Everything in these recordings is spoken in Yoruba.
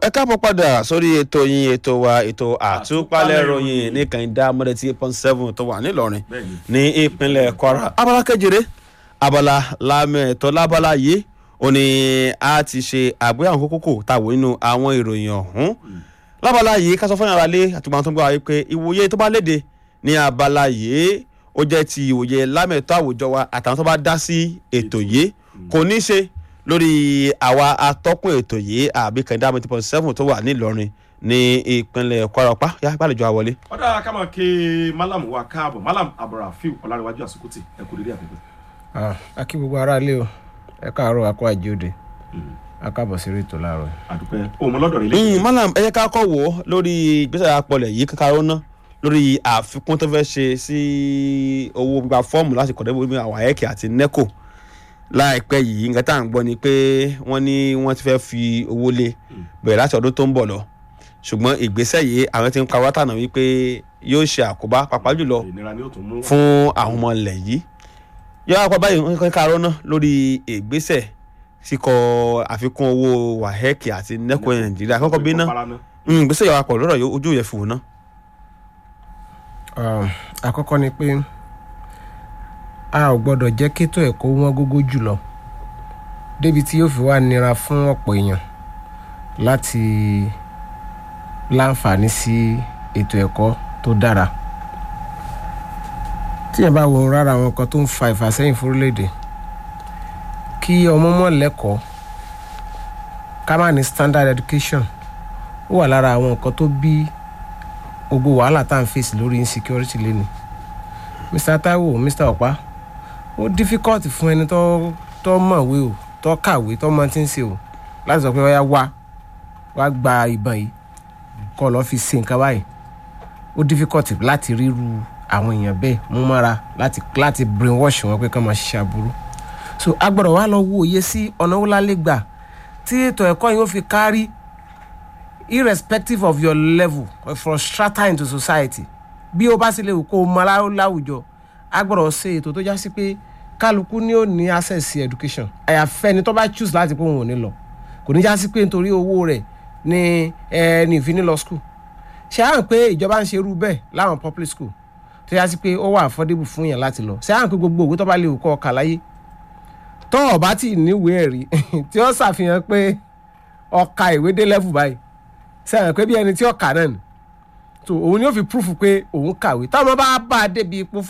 ẹ káàbọ̀ padà sórí ètò yín ètò wa ètò àtúpalẹ̀ ìròyìn ní kànìdá mọ́dẹ́tì 8.7 tó wà nílọrin ní ìpínlẹ̀ Kwara. Abala kejìlé abala lámẹ̀tọ́ lábala yìí ó ní a ti ṣe àgbéyàwó kókó táwọn nínú àwọn ìròyìn ọ̀hún. Lábala yìí ká sọ fún yàrá lé àtúgbà tó ń gbà wáyé pé ìwòye tó bá léde ní abala yìí ó jẹ́ ti ìwòye lámẹ̀tọ́ àwùjọ wa àtàwọn tó bá dá sí ètò yìí kò ní ṣe lórí àwa atọ́kùn ètò yìí àbí kànìdá 8.7 tó wà nílọrin ní ìpínlẹ̀ Kwara pa yá gbàlejò àwọlé. ọ̀dà ká máa ké Malam wa káàbọ̀ Malam Abdulrafiu Ọlárẹ̀wájú Àsùkùtì ẹ kú dédé àpẹẹrẹ. A kí gbogbo ará ilé o ẹ káàárọ̀ akọ àjòdè a káàbọ̀ sí ètò láàárọ̀. àdúpẹ́ òun lọ́dọ̀ rẹ̀ lẹ́yìn. Malam ẹ yẹ ká kọ́ wò ó lórí ìgbésẹ̀ àpọ̀lẹ̀ yìí kíkáró ná lórí àfikún tó fẹ́ ṣe sí owó gbígba fọ́ọ̀mù láti kọ̀dẹ́ bómi àwọn AEC àti NECO láìpẹ́ yìí nǹkan tá à ń gbọ́ ni pé wọ́n ní wọ́n ti fẹ́ fi owó lé bẹ̀rẹ̀ láti ọdún tó ń bọ̀ lọ ṣùgbọ́n ìgbésẹ̀ yìí àwọn tí ń pa wátà náà wípé yóò ṣe àkóbá pàápàá jùlọ fún àwọn ọmọ ilẹ̀ yìí yóò wá pa báyìí wọ́n kọ́ kárọ́ náà lórí ìgbésẹ̀ síkọ àfikún owó AEC àti NECO Nàìjíríà kọ́kọ́ bí ná ìgbésẹ̀ yóò wá pọ̀ lọ́rọ̀ ojú yẹn fi wò ná. Àkọ́kọ́ ni pé a ò gbọ́dọ̀ jẹ́ kétò ẹ̀kọ́ wọn gógó jùlọ débi tí yóò fi wá nira fún ọ̀pọ̀ èèyàn láti láǹfààní sí ètò ẹ̀kọ́ tó dára. Tí ẹ bá wo rárá àwọn nǹkan tó ń fa ìfàsẹ́yìn fórílẹ̀-èdè kí ọmọ mọ̀ lẹ́kọ̀ọ́ ká má ní standard education ó wà lára àwọn nǹkan tó bí gbogbo wàhálà tá à ń fèsì lórí insecurity lẹ́nu. Mr. Taiwo Mr. Ọ̀pá ó difficult fún ẹni tó mọ̀wé o tó kàwé tó mọ̀ tí ń ṣe o láti sọ pé ọ̀yá wá gba ìbọn yìí kọ́ lọ́ọ́ fi ṣe nǹkan báyìí. Ó difficult láti ríru àwọn èèyàn bẹ́ẹ̀ mú mọ́ra láti brainwash wọn pé kán máa ṣiṣẹ́ aburú. So a gbọ́dọ̀ wá lọ wo òye sí ọ̀nà wo la lè gbà tí ètò ẹ̀kọ́ yìí ó fi kárí irrespective of your level from strata into society. Bí o bá sì lè wò kó o mọ láwùjọ a gbọ́dọ̀ ṣe ètò tó já sí pé kálukú ni ó ní access sí education. Àyàfẹ́ ni tó bá choose láti pé òun ò ní lọ kò ní já sí pé nítorí owó rẹ̀ ní ẹni ìfi ní lọ school. Ṣé à ń pé ìjọba ń ṣe irú bẹ́ẹ̀ láwọn public school tó já sí pé ó wà affordable fún yàn láti lọ. Ṣé à ń pé gbogbo òwe tó bá lè wò kọ́ ọkà láyé tó o bá ti níwèé ẹ̀rí tí ó ṣàfihàn pé ọkà ìwé dé level báyìí ṣé à ń pé bí ẹni tí ọkà náà ni so òun ni ó fi proof pé òun kàwé táwọn bá a débi pé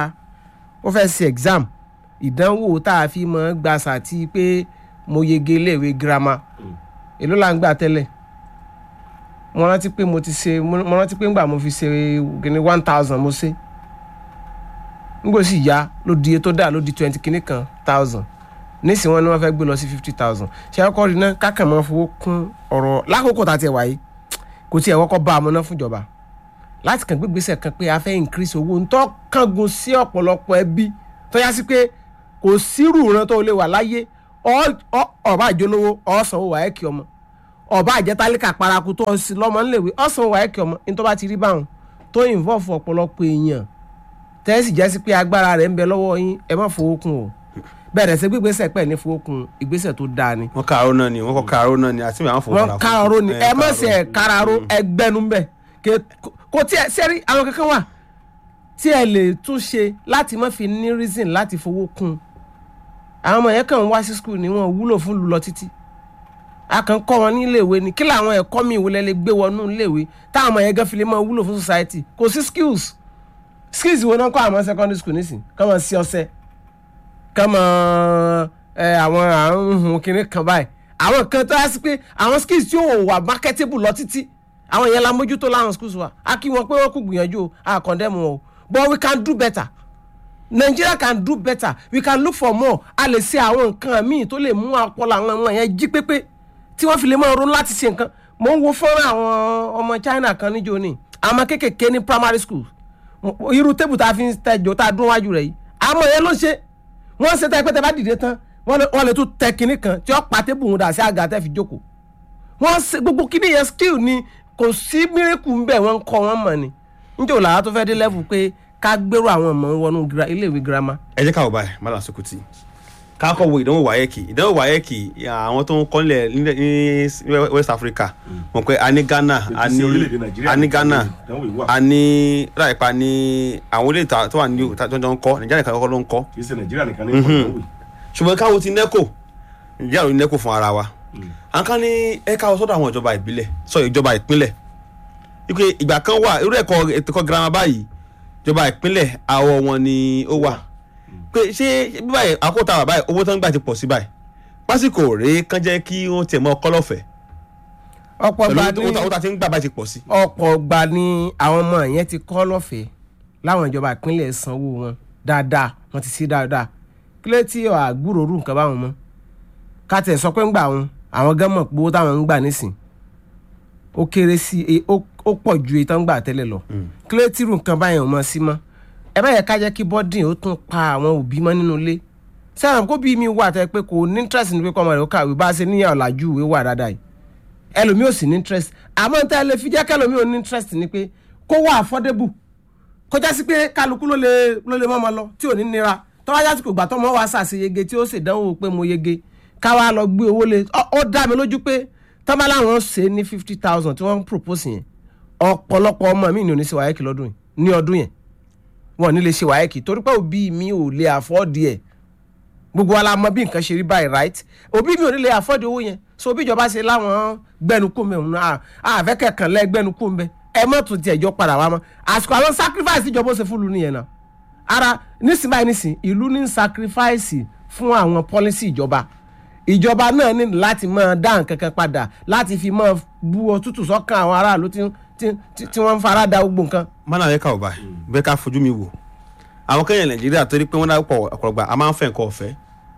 ó fẹ́ ṣe exam ìdánwò tá a fi mọ̀ gba sàtì pé mo yege iléèwé girama èló là ń gbà tẹ́lẹ̀ mo rántí pé ńgbà mo fi ṣe gini 1000 mo ṣe ngbò sì yá ló di iye tó dà ló di 20 kìíní kan 1000 nísìnyí wọn ni wọ́n fẹ́ gbé lọ sí 50,000 ṣé ọkọ rí náà kákàn máa fowó kún ọ̀rọ̀ lákòókò tá a ti wà yìí kò tiẹ̀ wọ́kọ́ bá a mọ́ náà fúnjọba láti kàn gbégbèsè kan pé a fẹ́ increase owó ntọ́ kángun sí ọ̀pọ̀lọpọ̀ ẹbí tó yá sí pé kò sírù ìran tó lè wà láyé ọba àjọlówó ọ̀sánwó WAEC ọmọ ọba àjẹtálíkà paraku tó ọsìn lọ́mọ ńlẹ̀wé ọ̀sánwó WAEC ọmọ ní tó bá ti rí báwọn tó involve ọ̀pọ̀lọpọ̀ èèyàn tẹ́sí jẹ́ sí pé agbára rẹ̀ ń bẹ lọ́wọ́ yín ẹ má fowó kún o bẹ̀rẹ̀ sí gbégbèsè pẹ̀ ní fowó kún ìgbésẹ̀ tó dáa ni. wọ́n kàárọ̀ náà ni wọ́n kàárọ̀ náà ni àti àwọn fowó wọ́n kàárọ̀ ni ẹ má ṣe kàárọ̀ ẹgbẹ́nu bẹ̀ kò tí ẹ sẹ́rí àwọn kankan wà tí ẹ lè tún ṣe láti má fi ní reason láti fowó kún àwọn ọmọ yẹn kàn ń wá sí school ni wọn wúlò fún lulọ títí a kàn kọ́ wọn ní iléèwé ni kí làwọn ẹ̀kọ́ mi ìwòlẹ́ lè gbé wọnú iléèwé táwọn ọmọ yẹn gan fi lè máa wúlò fún society kò sí skills wo náà kọ́ àwọn secondary school nísìn kọ́ mọ̀ sí ọṣẹ kọ́ mọ̀ àwọn àrùn kìnìún kan báyìí àwọn kan tó yá sí pé àwọn skills tí ò wà marketable lọ títí àwọn yẹn la mójútó láwọn schools wa a kí wọn pé wọn kò gbìyànjú a condemn wọn o but we can do better. Nigeria can do better. We can look for more. A lè ṣe àwọn nǹkan míì tó lè mú ọpọlọ àwọn ọmọ yẹn jí pépé tí wọ́n fi lè máa ronú láti ṣe nǹkan. Mo ń wo fọ́nrán àwọn ọmọ China kan níjó ní àmọ́ kékèké ní primary school irú tébù tá a fi ń tẹjọ tá a dún wájú rẹ̀ yìí àmọ́ yẹn ló ṣe wọ́n ṣe tẹ́ pé tẹ́ bá dìde tán wọ́n lè tún tẹ kinní kan tí ó pa tébù wọn dà sí àga tẹ́ fi jókòó wọ́n ṣe gbogbo kinní yẹn skill ni kò sí mírèkù ń bẹ̀ wọ́n kọ́ wọ́n mọ̀ ni níjẹ́ òlàwà tó fẹ́ dé level pé ká gbèrò àwọn ọmọ wọnú iléèwé girama. ẹ jẹ́ ká wò báyìí Malam Sokuti kákọ̀ wo ìdánwò wáyẹ́kì àwọn tó ń kọ́lẹ̀ ní West Africa mọ̀ pé a ní Ghana a ní ráìpa ní àwọn olè tó wà ní tó ń kọ́ Nàìjíríà nìkan kọ́kọ́ ló ń kọ́. kì í ṣe Nàìjíríà nìkan ní ìkọ́ ṣùgbọ́n káwo ti NECO Nàìjíríà ló ní NECO fún ara wa à ń ká ní ẹ̀ka sọ́dọ̀ àwọn ìjọba ìbílẹ̀ ìjọba ìpínlẹ̀ wípé ìgbà kan wà irú ẹ̀kọ́ girama báyìí ìjọba ìpínlẹ̀ àwọ̀ wọn ni ó wà pé ṣé bí báyìí àkótá wà báyìí owó tó ń gbà ti pọ̀ sí báyìí pásíkò rèé kán jẹ́ kí wọ́n tiẹ̀ mọ́ ọkọ́ lọ́fẹ̀ẹ́ pẹ̀lú owó tá ti ń gbà báyìí ti pọ̀ sí. ọ̀pọ̀ gbà ni àwọn ọmọ yẹn ti kọ́ lọ́fẹ̀ẹ́ láwọn ìjọba ìpínlẹ̀ sanwó wọn dáadáa wọ́n ti sí dáadáa kí ló tí àgbúrò rú nǹkan báwọn mọ́ ká tẹ̀ sọ pé ń gbà wọn àwọn gan mọ̀ pé owó táwọn ń gbà nísìn ó kéré sí ó pọ̀ ju èyí tó ń gbà tẹ́lẹ̀ lọ kí ló tí rú nǹkan báyẹn ò mọ̀ sí mọ́ ẹ bá yẹ ká jẹ́ kí bọ́dìn ó tún pa àwọn òbí mọ́ nínú ilé sẹ́wọ̀n kó bí mi wà tẹ́ pé kò ní interest ní pé kọ́ ọmọ rẹ̀ ó kàwé bá a ṣe níyà ọ̀làjú ìwé wà dáadáa yìí ẹlòmíì ò sì ní interest àmọ́ tẹ́ ẹ lè fi jẹ́ kẹlòmíì ò ní interest ni pé kó wà affordable kọjá sí pé kálukú ló lè mọ́ lọ tí ò ní nira tọ́wá yá kò gbà tọ́ mọ́ wá ṣàṣeyege tí ó sì dánwò pé mo yege káwá lọ gbé owó lé ó dá mi lójú pé tọ́ba láwọn ṣe ní 50,000 tí wọ́n ń propose yẹn ọ̀pọ̀lọpọ̀ ọmọ mi ní oníṣẹ́ wáyẹ́kì lọ́dún yìí ní ọdún yẹn wọn ní lè ṣe wáyẹ́kì torí pé òbí mi ò lè àfọ́ọ̀dì ẹ̀ gbogbo wa la mọ bí nǹkan ṣe rí báyìí right òbí mi ò ní lè àfọ́ọ̀dì owó yẹn so bí ìjọba ṣe láwọn gbẹnukú mi òun àfẹ́kẹ̀ kan lẹ́ gbẹnukú mi ẹ mọ̀ tún tiẹ̀ jọ padà wá mọ́ àsìkò àwọn sacrifice ìjọba ó ṣe fún lu nìyẹn náà ara nísìnyí báyìí nísìnyí ìlú ní sacrifice fún àwọn policy ìjọba náà ní láti máa dá nǹkan kan padà láti fi máa bu òtútù sọ́kàn àwọn aráàlú tí wọ́n ń fara da gbogbo nǹkan. mọ́nà rẹ̀ kà ó báyìí bẹ́ẹ̀ ká fojú mi wò àwọn kẹ́yìn Nàìjíríà torí pé wọ́n dá pọ̀ ọ̀pọ̀lọpọ̀ a máa ń fẹ́ nǹkan ọ̀fẹ́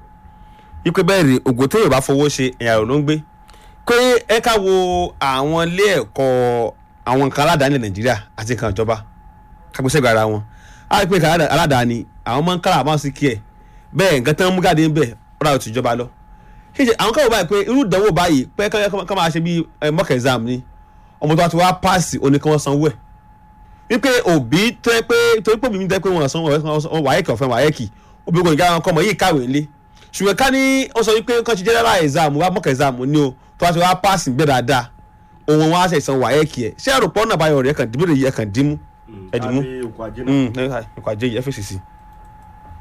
wípé bẹ́ẹ̀ rí ògùn téèyàn bá fowó ṣe ẹ̀yà rẹ̀ ló ń gbé pé ẹ ká wo àwọn ilé ẹ̀kọ́ àwọn nǹkan aládàáni Nàìjíríà àti nǹkan ìjọba kágbésẹ́gbẹ̀ ara wọn á rí pé nǹkan aládàáni àwọn máa ń kára àbáwọn sí kí ẹ̀ bẹ́ẹ̀ nǹkan tán mú jáde ń bẹ̀ ọ̀rọ̀ àti ìjọba lọ ṣíṣe àwọn káwọ́ báyìí pé irú ìdánwò báyìí pé ká máa ṣe bí mock exam ni ọmọ tó wá ti wá páàsì oníkan sanwó ẹ̀ wípé òbí tẹ́ pé torí pé òbí mi tẹ́ pé wọ́n sanwó wáyẹ́kì ọ̀fẹ́ wáyẹ́kì òbí kò ní ká ọmọ yìí kàwé ńlé ṣùgbọ́n ká ní ó sọ wípé kán ti general exam wá mock exam ni o tó wá ti wá páàsì gbé dáadáa òun wọn á ṣe ìsan wáyẹ́kì ẹ̀ ṣé àròpọ̀ náà báyọ̀ rẹ̀ kàn dìbò